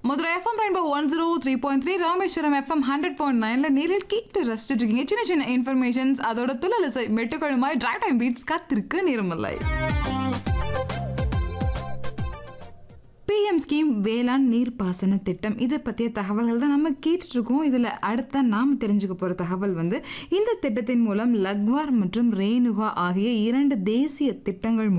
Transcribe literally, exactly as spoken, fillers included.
Madurai FM rainbow one zero three point three Rameswaram FM hundred point நைன்ல நேரில் கேட்டு ரசிச்சுட்டு இருக்கீங்க. சின்ன சின்ன இன்ஃபர்மேஷன்ஸ் அதோட துளலசை மெட்டுக்கழுமாய் டிராக் டைம் பீட்ஸ் காத்திருக்கு நேரமில்லை. பிஎம் ஸ்கீம் வேளாண் நீர்ப்பாசன திட்டம் இதை பற்றிய தகவல்கள் தான் நம்ம கேட்டுட்ருக்கோம். இதில் அடுத்த நாம் தெரிஞ்சுக்க போகிற தகவல் வந்து இந்த திட்டத்தின் மூலம் லக்வார் மற்றும் ரேணுகா ஆகிய இரண்டு தேசிய திட்டங்கள்